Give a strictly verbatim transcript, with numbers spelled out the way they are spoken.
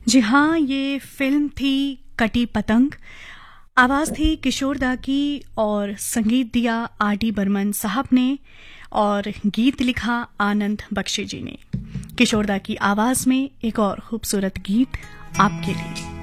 जी हाँ, ये फिल्म थी कटी पतंग। आवाज़ थी किशोर दा की और संगीत दिया आर डी बर्मन साहब ने और गीत लिखा आनंद बख्शी जी ने। किशोर दा की आवाज़ में एक और खूबसूरत गीत आपके लिए।